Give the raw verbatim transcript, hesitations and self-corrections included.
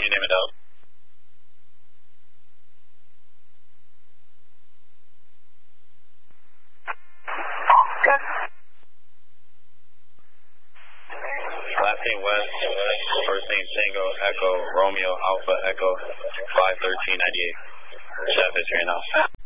you name it out? Good. Last name West, first name Tango, Echo, Romeo, Alpha, Echo, five thirteen ninety-eight. Chef is here now.